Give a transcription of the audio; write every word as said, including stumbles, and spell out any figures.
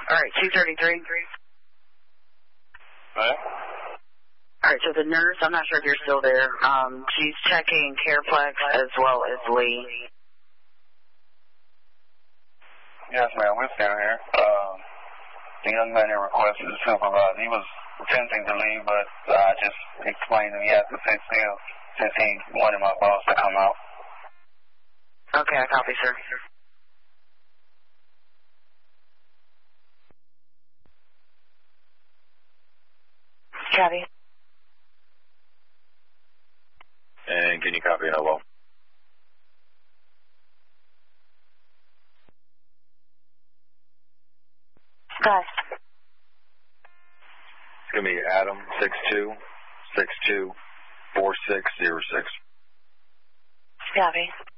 All right, two thirty-three. What? All right, so the nurse, I'm not sure if you're still there, um, she's checking Careplex as well as Lee. Yes, ma'am, we're still here. Um, the young man that requested the supervisor, he was attempting to leave, but I just explained that he had to sit still since he wanted my boss to come out. Okay, I copy, sir. Copy. And can you copy it? Hello? Guys. It's going to be Adam six two six two four six zero six. Copy.